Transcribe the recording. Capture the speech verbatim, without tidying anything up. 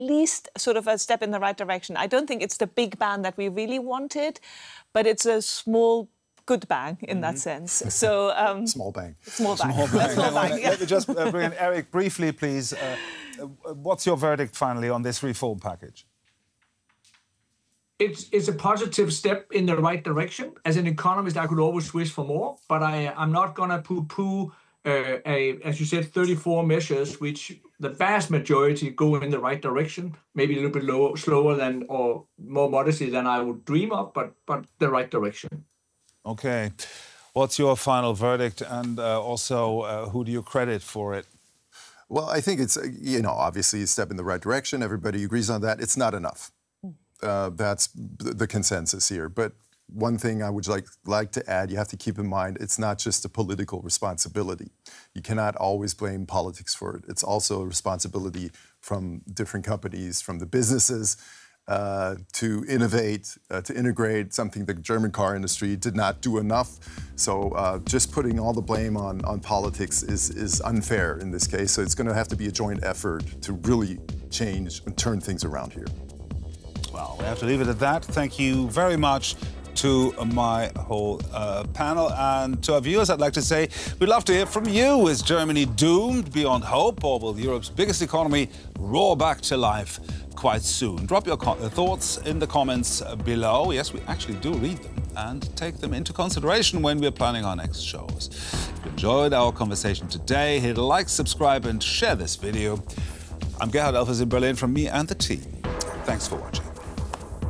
least sort of a step in the right direction. I don't think it's the big bang that we really wanted, but it's a small good bang in mm-hmm. that sense. So um, small bang. Small bang. Small bang. Small bang. Let me just uh, bring in Eric briefly, please. Uh, uh, what's your verdict finally on this reform package? It's, it's a positive step in the right direction. As an economist, I could always wish for more, but I, I'm not going to poo-poo, uh, a, as you said, thirty-four measures, which the vast majority go in the right direction, maybe a little bit lower, slower than or more modestly than I would dream of, but, but the right direction. OK. What's your final verdict? And uh, also, uh, who do you credit for it? Well, I think it's, you know, obviously a step in the right direction. Everybody agrees on that. It's not enough. Uh, that's the consensus here. But one thing I would like, like to add, you have to keep in mind, it's not just a political responsibility. You cannot always blame politics for it. It's also a responsibility from different companies, from the businesses, uh, to innovate, uh, to integrate, something the German car industry did not do enough. So uh, just putting all the blame on, on politics is, is unfair in this case. So it's going to have to be a joint effort to really change and turn things around here. Well, we have to leave it at that. Thank you very much to my whole uh, panel. And to our viewers, I'd like to say we'd love to hear from you. Is Germany doomed beyond hope, or will Europe's biggest economy roar back to life quite soon? Drop your thoughts in the comments below. Yes, we actually do read them and take them into consideration when we're planning our next shows. If you enjoyed our conversation today, hit like, subscribe, and share this video. I'm Gerhard Elfers in Berlin from me and the team. Thanks for watching.